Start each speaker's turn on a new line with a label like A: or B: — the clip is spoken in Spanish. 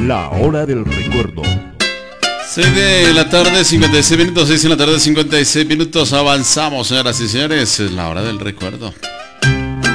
A: La hora del recuerdo.
B: 6 de la tarde, 56 minutos, 6 de la tarde, 56 minutos. Avanzamos, señoras y señores. Es la hora del recuerdo.